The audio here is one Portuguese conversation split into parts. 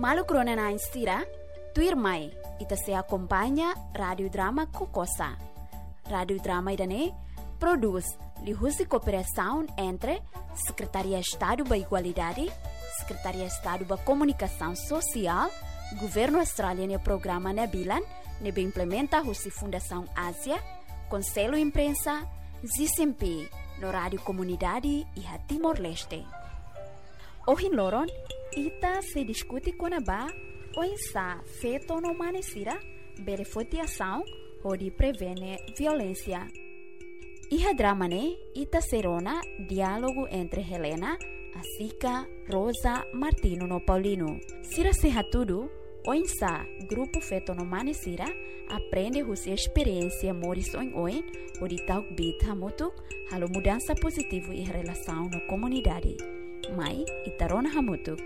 Malu krona na instira, tuir mai, ita se acompanha Radio Drama Kokosa. Radio Drama idane produz lihusi cooperação entre Secretaria de Estado da Igualdade, Secretaria de Estado da Comunicação Social, Governo Australiano e Programa Nebilan, nebe implementa a Fundação Ásia, Conselho Imprensa, ZCMP, no Rádio Comunidade e a Timor-Leste. Hoje, Loron, ita se discute com a Ba, ou insa feito no manecira, beneficiação ou de prevenir violência. E a drama ne, ita serona diálogo entre Helena, Asica, Rosa, Martino no Paulino. Sira serra tudo, o insa grupo feito no manecira, aprende a sua experiência moris oin o de tal bit hamutuk, halo mudança positiva em relação na comunidade. Mai, itarona hamutuk.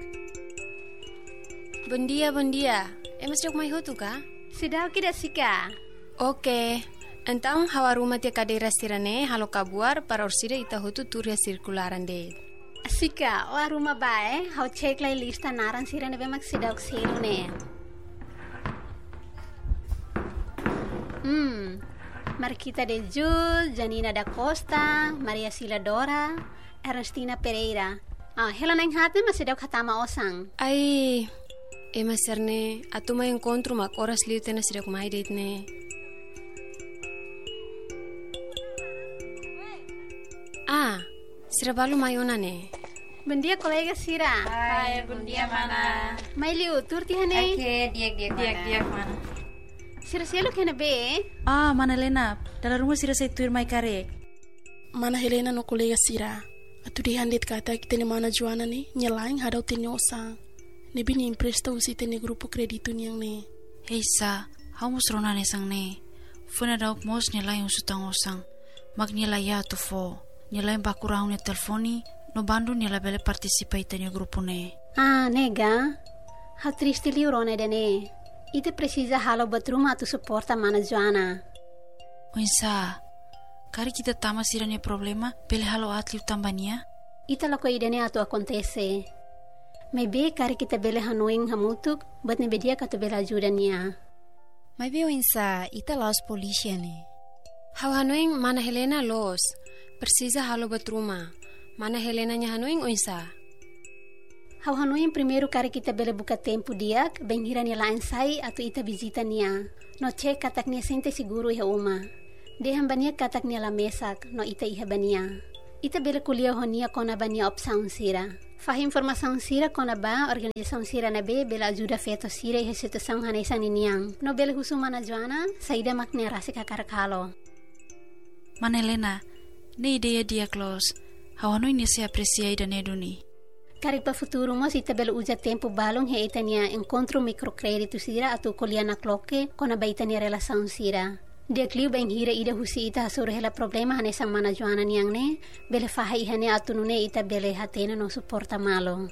Bom dia. Mas jog mai hutu ka? Sidau kida sika. Oke. Então, hawaruma te cadeira sirane halo kabuar para orsida ita hutu turia circularan de. Sika, o aruma bae, hau cek lai lista naran sirane be mak sidau kselu ne. Marquita de Jul, Janina da Costa, Maria Sila Dora, Ernestina Pereira. Helena yang hati masih sidau katama osang. Ai, mas serne, atuma encontro mak oras liu tena sidau mai date ne. Sira balu mayona ne. Bom dia, colega Sira. Hai, bom dia, mana. Mai liu, turti hane. Oke, diak mana. Sira selo kena be. Mana Helena, dalam rumah Sira saya tuir mai kare. Mana Helena no colega Sira. Atu di handit kata kita ni mana Joana ni nyelaing hadau tini osang. Ne bini impresta usi tini grupo kreditu ni yang ne. Hei sa, hau musrona ne sang ne. Funa dauk mos nyelaing usutang osang. Mag nyelaya tu fo. Nyelaing bakurang ne telefoni. No bandu nyela bele participa itani grupo ne. Nega. Hau triste liu rone de ne. Ite precisa halo batruma tu suporta mana Joana. Oinsa, kari kita tama Sira ne problema, bele halo atliu tambania? Ita lako idene atu acontece. Maybe kari kita bele hanuing hamutuk, but ne bedia katu bele ajuda niya. Maybe oinsa, ita laos polícia ne. Hau hanuing mana Helena los, precisa halo batruma. Mana Helena nya hanuing oinsa? Hau hanuing primeiro kari kita bele buka tempo diak, bem hira niya lain sai atu ita visita niya. No cek katak niya sente siguro iha uma. Dehan bania katak niya la mesak, no ita iha bania. Ita bele kuliah honia kona bania opsaun Sira. Fah informasaun Sira kona ba organizasaun Sira na be bela ajuda feto Sira iha situasaun hanesan niniang. No bele husu mana Joana, saida makne rasi kakarakalo. Mana Helena, ne ideia dia close. Hau hanui ni se aprecia ida ne duni. Kari pa futuro mo ita bele uja tempo balong he ita niya encontro microcredito Sira atu kuliah na kloke kona ba ita niya relasaun Sira. Dia kliu bang hira ida husi ita hasur hela problema hanesan mana Joana niyang ne, bele faha ihane atu nune ita bele hatena no suporta malo.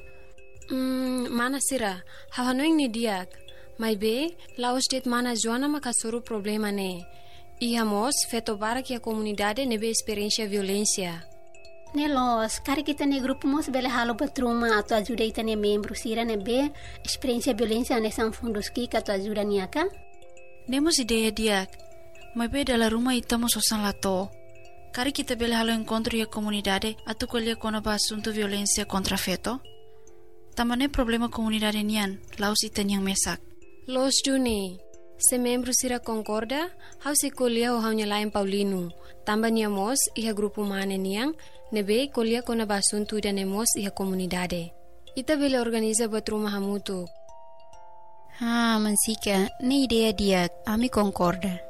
Mana Sira, hau hanuing ni diak. Mai be, laos det mana Joana makasuru problema ne. Ihamos feto barak ya comunidade nebe experiência violência. Nelos, kari kita ne grupo mos bele halo batruma atu ajuda ita ne membro Sira nebe experiência violência hanesan fundos ki atu ajuda niyaka? Nemos ideia diak. Mai be dalam rumah ita mo sosan lato. Kari kita bele halo encontro ya comunidade atu kuliah kona ba asunto violência contra feto. Tamane problema comunidade nian, laos ita niyang mesak. Los Juni, se membro Sira concorda, hau se kuliah o hau nyalain Paulino. Tamba niamos iha grupo mane niang, nebe kuliah kona ba asunto ida nemos iha comunidade. Ita bele organiza batruma hamutu. Mansika, ne ideia dia, ami concorda.